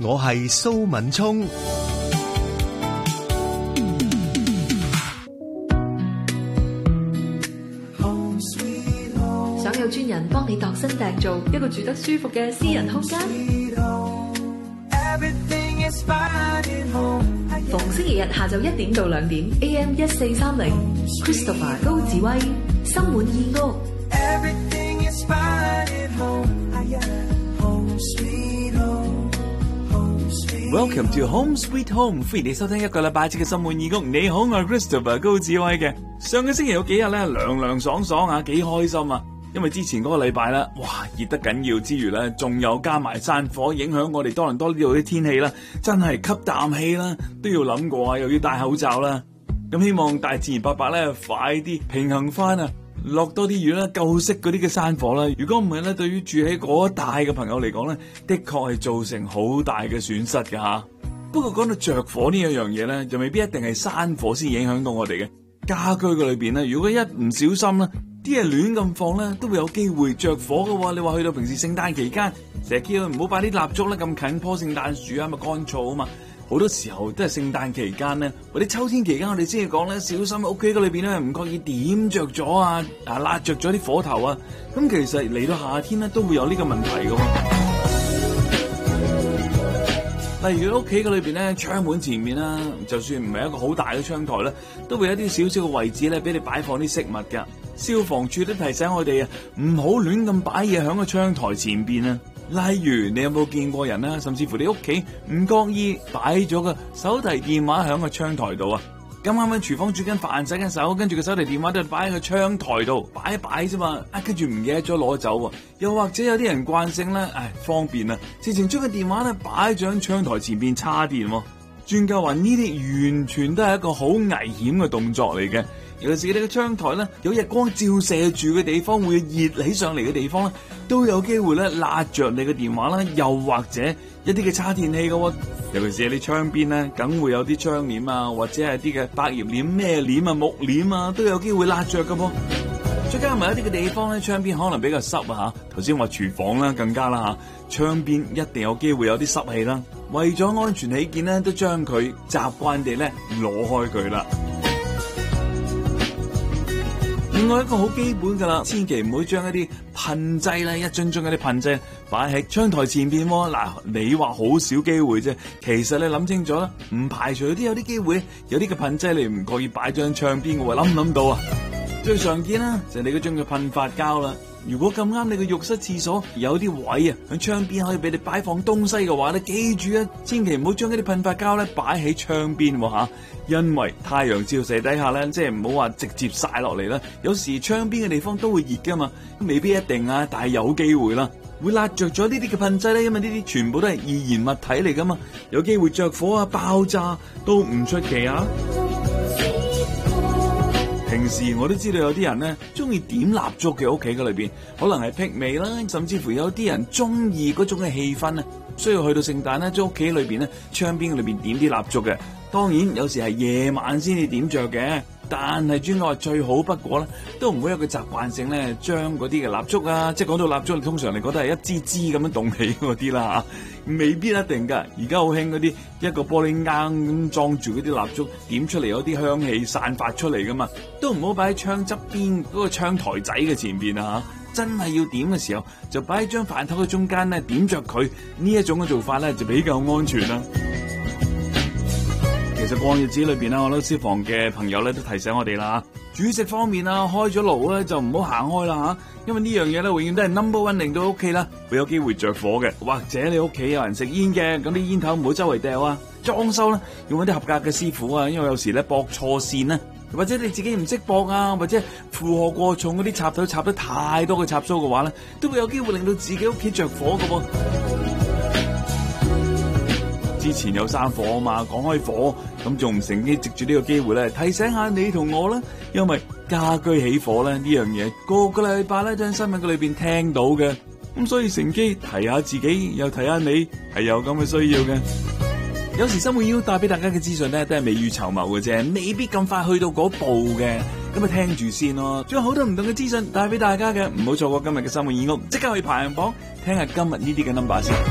我係蘇敏聰。 想有專人幫你度身訂造一個住得舒服嘅私人空間。逢星期日下晝1點到2點 AM 1430 Christopher 高志威心滿意屋。 Welcome to Home Sweet Home， 歡迎你收聽一個禮拜節嘅心滿意屋。你好，我係 Christopher 高志威嘅。上個星期有幾日咧涼涼爽爽啊，幾開心啊！因為之前嗰個禮拜咧，哇熱得緊要之餘咧，仲有加埋山火影響我哋多倫多呢度啲天氣啦，真係吸啖氣啦，都要諗過啊，又要戴口罩啦。咁希望大自然伯伯咧快啲平衡翻啊！落多啲雨啦，救熄嗰啲嘅山火啦。如果唔係咧，對於住喺嗰一帶嘅朋友嚟講咧，的確係造成好大嘅損失嘅吓。不過講到着火呢一樣嘢咧，就未必一定係山火先影響到我哋嘅家居嘅裏邊咧。如果一唔小心咧，啲嘢亂咁放咧，都會有機會着火嘅。你話去到平時聖誕期間，成日叫佢唔好擺啲蠟燭咧咁近棵聖誕樹啊，咪乾燥啊嘛。好多時候都係聖誕期間咧，或者秋天期間，我哋先至講咧，小心屋企嗰裏邊咧唔覺意點着咗啊，焫着咗啲火頭啊。咁其實嚟到夏天咧，都會有呢個問題嘅。例如屋企嘅裏邊咧，窗門前面啦，就算唔係一個好大嘅窗台咧，都會有一啲少少嘅位置咧，俾你擺放啲飾物㗎。消防處都提醒我哋啊，唔好亂咁擺嘢喺個窗台前邊啊。例如你有冇見過人啦，甚至乎你屋企唔覺意擺咗個手提電話喺個窗台度啊？咁啱喺廚房煮緊飯洗緊手，跟住個手提電話都擺喺個窗台度擺一擺啫嘛，跟住唔記得咗攞走啊！又或者有啲人慣性咧，方便啊，直情將個電話咧擺咗喺窗台前邊叉電。專家話呢啲完全都係一個好危險嘅動作嚟嘅。尤其是你嘅窗台咧，有日光照射住嘅地方，會熱起上嚟嘅地方咧，都有機會咧焫着你嘅電話啦，又或者一啲嘅叉電器嘅。尤其是你窗邊咧，梗會有啲窗簾啊，或者係啲嘅百葉簾、咩簾啊、木簾啊，都有機會焫着嘅噃。再加埋一啲嘅地方咧，窗邊可能比較濕啊嚇。頭先話廚房啦，更加啦嚇，窗邊一定有機會有啲濕氣啦。為咗安全起見咧，都將佢習慣地咧攞開佢啦。另外一個好基本噶啦，千祈唔好將一啲噴劑咧，一樽樽嗰啲噴劑擺喺窗台前邊。嗱，你話好少機會啫，其實你諗清楚啦，唔排除有啲機會，有啲嘅噴劑你唔覺意擺張窗邊嘅喎，諗唔諗到啊？最常見啦，就係你嗰張嘅噴髮膠啦。如果咁啱你嘅浴室廁所有啲位啊，喺窗邊可以俾你擺放東西嘅話咧，記住啊，千祈唔好將嗰啲噴髮膠咧擺喺窗邊吓，因為太陽照射底下咧，即係唔好話直接曬落嚟啦。有時窗邊嘅地方都會熱噶嘛，未必一定啊，但係有機會啦，會焫着咗呢啲嘅噴劑咧，因為呢啲全部都係易燃物體嚟噶嘛，有機會着火啊、爆炸都唔出奇啊。平時我都知道有啲人咧中意點蠟燭嘅，屋企嘅裏邊，可能係辟味啦，甚至乎有啲人中意嗰種嘅氣氛啊，需要去到聖誕咧，喺屋企裏邊咧，窗邊裏邊點啲蠟燭嘅。當然有時係夜晚先至點着嘅，但係專家話最好不過咧，都唔會有個習慣性咧，將嗰啲嘅蠟燭啊，即係講到蠟燭，通常你覺得係一支支咁樣動起嗰啲啦嚇，未必一定㗎。而家好興嗰啲一個玻璃罌咁裝住嗰啲蠟燭，點出嚟有啲香氣散發出嚟㗎嘛，都唔好擺喺窗側邊嗰個窗台仔嘅前邊啊嚇。真係要點嘅時候，就擺喺張飯頭嘅中間咧，點着佢。呢一種嘅做法咧，就比較安全啦。其實過日子裏邊啦，我覺得消防嘅朋友咧都提醒我哋啦，煮食方面啊，開咗爐咧就唔好行開啦吓，因為呢樣嘢咧永遠都係 number one， 令到屋企啦會有機會着火嘅，或者你屋企有人食煙嘅，咁啲煙頭唔好周圍掉啊。裝修咧用一啲合格嘅師傅啊，因為有時咧駁錯線啦，或者你自己唔識駁啊，或者負荷過重嗰啲插頭插得太多嘅插蘇嘅話咧，都會有機會令到自己屋企着火㗎噃。之前有山火啊嘛，講開火，咁仲唔乘機藉住呢個機會咧，提醒下你同我啦，因為家居起火咧呢樣嘢，個個禮拜咧喺新聞嘅裏邊聽到嘅，咁所以乘機提下自己，又提下你，係有咁嘅需要嘅。有時生活要帶俾大家嘅資訊咧，都係未雨綢繆嘅啫，未必咁快去到嗰步嘅，咁啊聽住先咯。仲有好多唔同嘅資訊帶俾大家嘅，唔好錯過今日嘅生活耳屋，即刻去排行榜，聽下今日呢啲嘅 number 先。